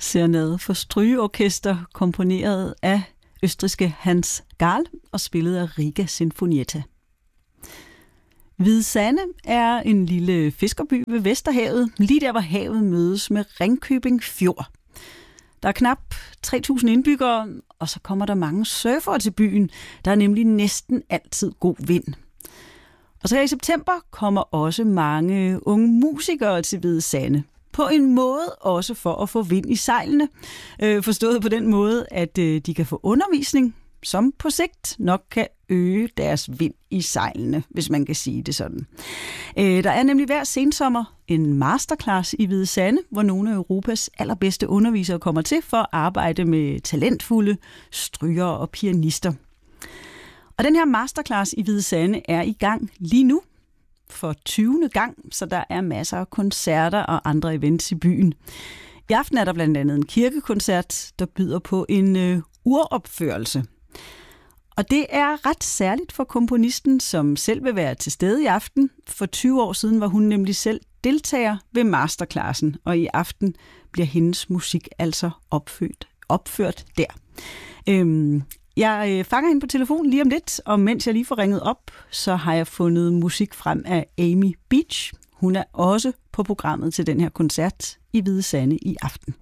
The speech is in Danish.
Serenade for strygeorkester, komponeret af østrigske Hans Gahl og spillet af Riga Sinfonietta. Hvide Sande er en lille fiskerby ved Vesterhavet, lige der hvor havet mødes med Ringkøbing Fjord. Der er knap 3.000 indbyggere, og så kommer der mange surfere til byen. Der er nemlig næsten altid god vind. Og så her i september kommer også mange unge musikere til Hvide Sande. På en måde også for at få vind i sejlene. Forstået på den måde, at de kan få undervisning, som på sigt nok kan øge deres vind i sejlene, hvis man kan sige det sådan. Der er nemlig hver sensommer en masterclass i Hvide Sande, hvor nogle af Europas allerbedste undervisere kommer til for at arbejde med talentfulde strygere og pianister. Og den her masterclass i Hvide Sande er i gang lige nu for 20. gang, så der er masser af koncerter og andre events i byen. I aften er der blandt andet en kirkekoncert, der byder på en uropførelse. Og det er ret særligt for komponisten, som selv vil være til stede i aften. For 20 år siden var hun nemlig selv deltager ved masterclassen, og i aften bliver hendes musik altså opført der. Jeg fanger hende på telefon lige om lidt, og mens jeg lige får ringet op, så har jeg fundet musik frem af Amy Beach. Hun er også på programmet til den her koncert i Hvide Sande i aften.